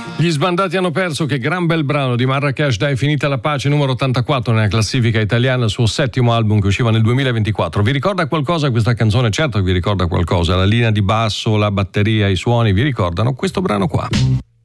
Gli sbandati hanno perso, che gran bel brano di Marracash, dai, finita la pace, numero 84 nella classifica italiana, il suo settimo album che usciva nel 2024. Vi ricorda qualcosa questa canzone? Certo che vi ricorda qualcosa, la linea di basso, la batteria, i suoni vi ricordano questo brano qua.